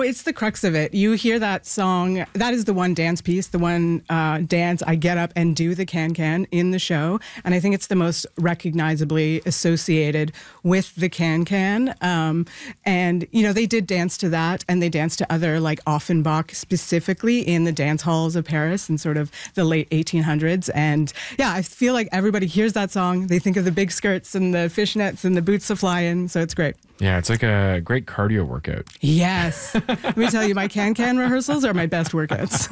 it's the crux of it. You hear that song, that is the one dance piece, the one dance, I get up and do the can-can in the show. And I think it's the most recognizably associated with the can-can. And, they did dance to that, and they danced to other, like Offenbach specifically in the dance halls of Paris in sort of the late 1800s. And yeah, I feel like everybody hears that song. They think of the big skirts and the fishnets and the boots a flying. So it's great. Yeah, it's like a great cardio workout. Yes. Let me tell you, my can-can rehearsals are my best workouts.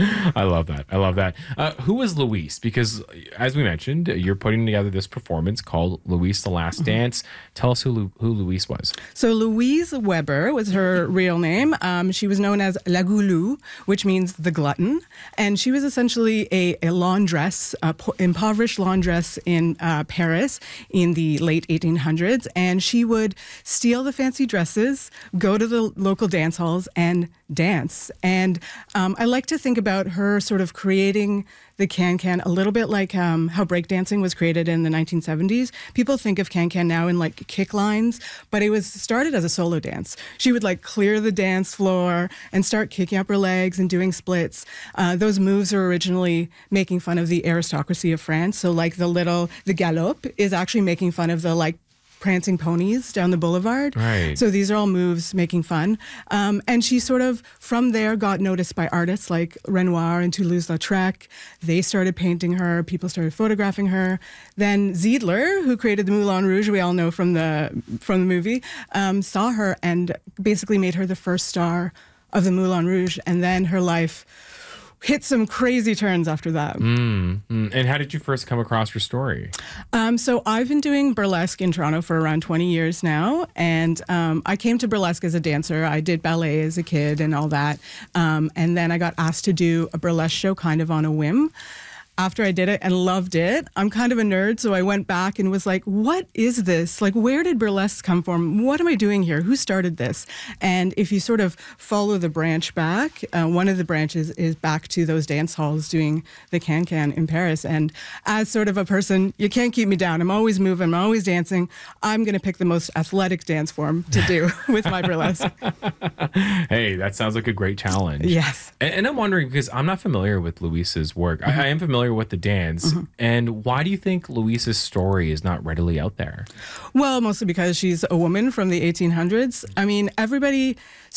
I love that. Who was Louise? Because as we mentioned, you're putting together this performance called Louise the Last Dance. Tell us who Louise was. So Louise Weber was her real name. She was known as La Goulou, which means the glutton. And she was essentially a laundress, impoverished laundress in Paris in the late 1800s. And she would steal the fancy dresses, go to the local dance halls and dance. And I like to think about her sort of creating the can-can a little bit like how breakdancing was created in the 1970s. People think of can-can now in like kick lines, but it was started as a solo dance. She would like clear the dance floor and start kicking up her legs and doing splits. Those moves are originally making fun of the aristocracy of France. So like the galop is actually making fun of the like prancing ponies down the boulevard. Right. So these are all moves making fun. And she sort of, from there, got noticed by artists like Renoir and Toulouse-Lautrec. They started painting her. People started photographing her. Then Ziedler, who created the Moulin Rouge, we all know from the movie, saw her and basically made her the first star of the Moulin Rouge. And then her life hit some crazy turns after that. And how did you first come across her story? So I've been doing burlesque in Toronto for around 20 years now. And I came to burlesque as a dancer. I did ballet as a kid and all that. And then I got asked to do a burlesque show kind of on a whim. After I did it and loved it, I'm kind of a nerd, so I went back and was like, what is this? Like, where did burlesque come from? What am I doing here? Who started this? And if you sort of follow the branch back, one of the branches is back to those dance halls doing the can-can in Paris. And as sort of a person, you can't keep me down. I'm always moving. I'm always dancing. I'm going to pick the most athletic dance form to do with my burlesque. Hey, that sounds like a great challenge. Yes. And I'm wondering, because I'm not familiar with Louise's work. I am familiar with the dance. And why do you think Louise's story is not readily out there? Well, mostly because she's a woman from the 1800s. I mean, everybody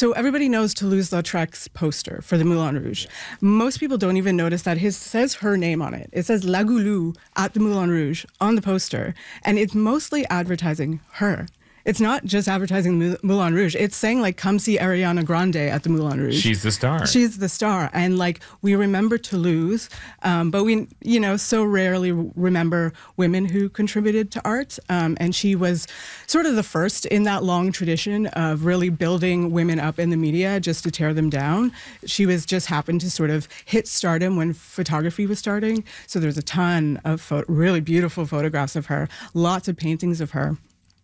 knows Toulouse-Lautrec's poster for the Moulin Rouge. Most people don't even notice that it says her name on it. It says La Goulou at the Moulin Rouge on the poster. And it's mostly advertising her. It's not just advertising Moulin Rouge. It's saying, like, come see Ariana Grande at the Moulin Rouge. She's the star. She's the star. And, like, we remember Toulouse, but we, so rarely remember women who contributed to art. And she was sort of the first in that long tradition of really building women up in the media just to tear them down. She just happened to sort of hit stardom when photography was starting. So there's a ton of really beautiful photographs of her, lots of paintings of her.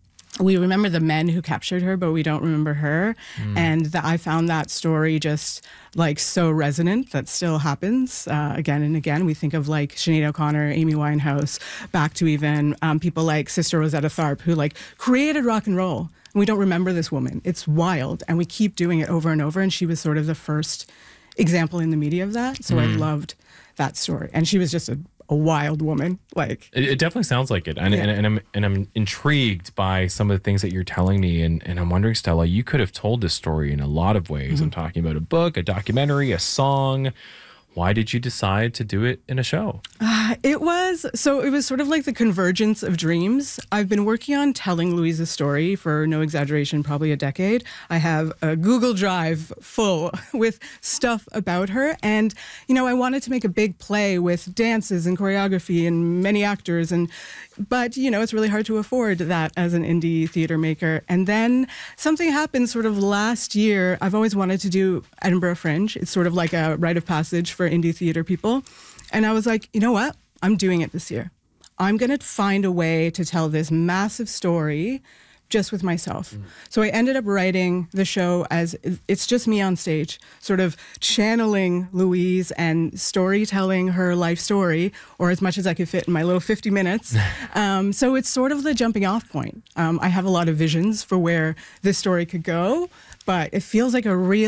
We remember the men who captured her, but we don't remember her. And I found that story just like so resonant. That still happens again and again. We think of like Sinead O'Connor, Amy Winehouse, back to even people like Sister Rosetta Tharpe, who like created rock and roll. And we don't remember this woman. It's wild. And we keep doing it over and over. And she was sort of the first example in the media of that. So I loved that story. And she was just a wild woman. Like it definitely sounds like it. And I'm intrigued by some of the things that you're telling me. And I'm wondering, Stella, you could have told this story in a lot of ways. I'm talking about a book, a documentary, a song. Why did you decide to do it in a show? It was sort of like the convergence of dreams. I've been working on telling Louise's story for, no exaggeration, probably a decade. I have a Google Drive full with stuff about her. And, I wanted to make a big play with dances and choreography and many actors. But, it's really hard to afford that as an indie theater maker. And then something happened sort of last year. I've always wanted to do Edinburgh Fringe. It's sort of like a rite of passage for indie theater people. And I was like, you know what? I'm doing it this year. I'm going to find a way to tell this massive story just with myself. So I ended up writing the show as it's just me on stage, sort of channeling Louise and storytelling her life story, or as much as I could fit in my little 50 minutes. So it's sort of the jumping off point. I have a lot of visions for where this story could go, but it feels like a real